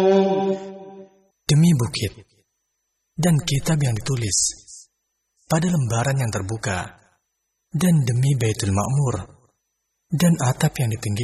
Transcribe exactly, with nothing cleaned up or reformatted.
Demi bukit dan kitab yang ditulis pada lembaran yang terbuka, dan demi Baitul Ma'mur dan atap yang ditinggikan,